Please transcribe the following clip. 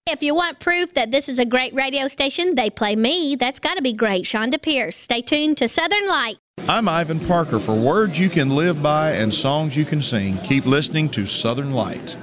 If you want proof that this is a great radio station, they play me. That's got to be great. Shonda Pierce. Stay tuned to Southern Light. I'm Ivan Parker. For words you can live by and songs you can sing, keep listening to Southern Light.